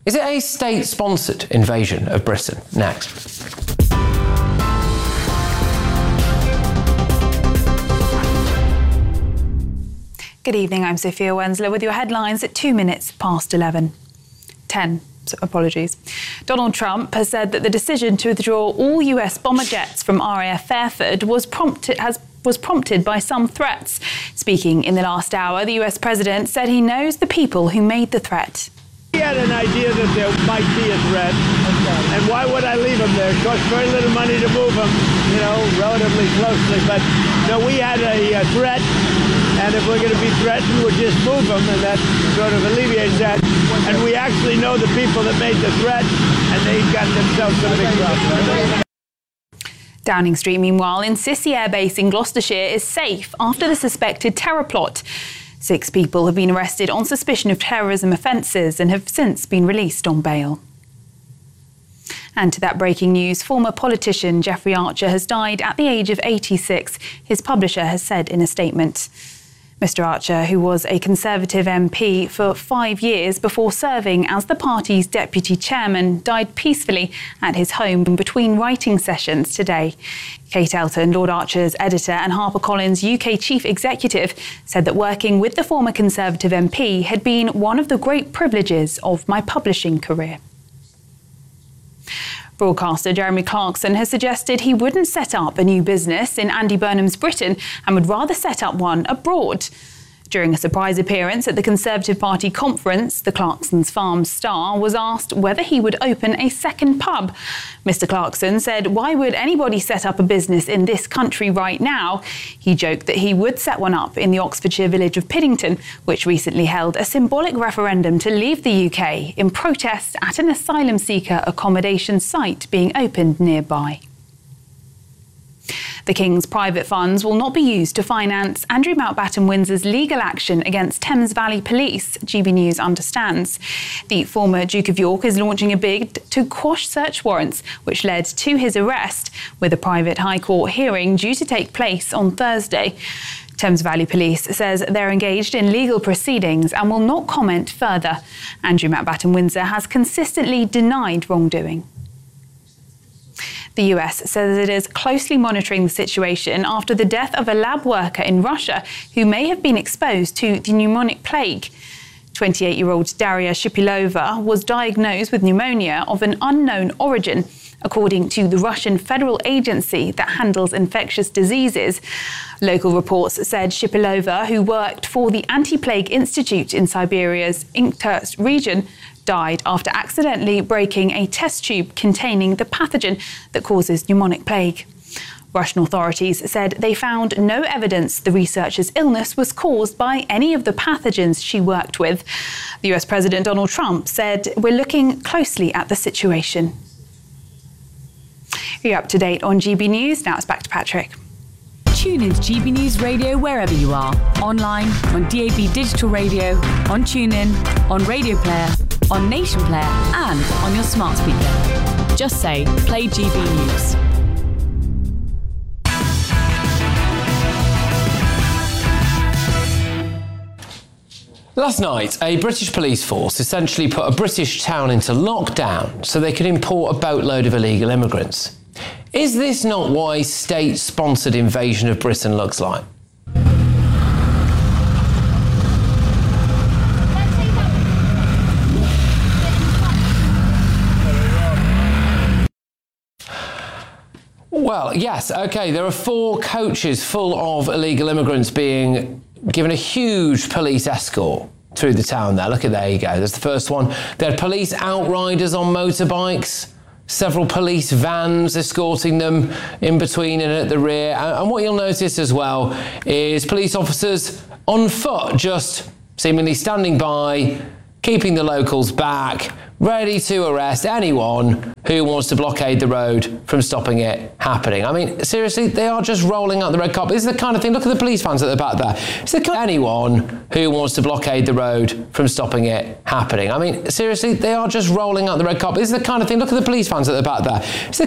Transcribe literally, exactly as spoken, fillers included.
Is it a state-sponsored invasion of Britain? Next. Good evening, I'm Sophia Wensler with your headlines at two minutes past eleven. ten. Apologies. Donald Trump has said that the decision to withdraw all U S bomber jets from R A F Fairford was prompted, has, was prompted by some threats. Speaking in the last hour, the U S president said he knows the people who made the threat. He had an idea that there might be a threat, and why would I leave him there? It costs very little money to move him, you know, relatively closely. But no, we had a, a threat, and if we're going to be threatened, we'll just move them, and that sort of alleviates that. And we actually know the people that made the threat, and they got themselves some big problems. Downing Street, meanwhile, in Cissy Air Base in Gloucestershire is safe after the suspected terror plot. Six people have been arrested on suspicion of terrorism offences and have since been released on bail. And to that breaking news, former politician Jeffrey Archer has died at the age of eighty-six, his publisher has said in a statement. Mister Archer, who was a Conservative M P for five years before serving as the party's deputy chairman, died peacefully at his home between writing sessions today. Kate Elton, Lord Archer's editor and HarperCollins U K chief executive, said that working with the former Conservative M P had been one of the great privileges of my publishing career. Broadcaster Jeremy Clarkson has suggested he wouldn't set up a new business in Andy Burnham's Britain and would rather set up one abroad. During a surprise appearance at the Conservative Party conference, the Clarkson's Farm star was asked whether he would open a second pub. Mister Clarkson said, why would anybody set up a business in this country right now? He joked that he would set one up in the Oxfordshire village of Piddington, which recently held a symbolic referendum to leave the U K in protest at an asylum seeker accommodation site being opened nearby. The King's private funds will not be used to finance Andrew Mountbatten Windsor's legal action against Thames Valley Police, G B News understands. The former Duke of York is launching a bid to quash search warrants, which led to his arrest, with a private High Court hearing due to take place on Thursday. Thames Valley Police says they're engaged in legal proceedings and will not comment further. Andrew Mountbatten Windsor has consistently denied wrongdoing. The U S says it is closely monitoring the situation after the death of a lab worker in Russia who may have been exposed to the pneumonic plague. twenty-eight-year-old Daria Shipilova was diagnosed with pneumonia of an unknown origin, according to the Russian federal agency that handles infectious diseases. Local reports said Shipilova, who worked for the Anti-Plague Institute in Siberia's Irkutsk region, died after accidentally breaking a test tube containing the pathogen that causes pneumonic plague. Russian authorities said they found no evidence the researcher's illness was caused by any of the pathogens she worked with. The U S President Donald Trump said, "We're looking closely at the situation." You're up to date on G B News. Now it's back to Patrick. Tune into G B News Radio wherever you are. Online, on D A B Digital Radio, on TuneIn, on Radio Player, on Nation Player and on your smart speaker. Just say, play G B News. Last night, a British police force essentially put a British town into lockdown so they could import a boatload of illegal immigrants. Is this not what a state-sponsored invasion of Britain looks like? Well, yes, OK, there are four coaches full of illegal immigrants being given a huge police escort through the town there. Look at, there you go, there's the first one. There are police outriders on motorbikes, several police vans escorting them in between and at the rear. And what you'll notice as well is police officers on foot, just seemingly standing by, keeping the locals back, ready to arrest anyone who wants to blockade the road from stopping it happening. I mean, seriously, they are just rolling out the red carpet. This is the kind of thing, look at the police vans at the back there. It's the kind of anyone who wants to blockade the road from stopping it happening. I mean, seriously, they are just rolling out the red carpet. This is the kind of thing, look at the police vans at the back there. It's the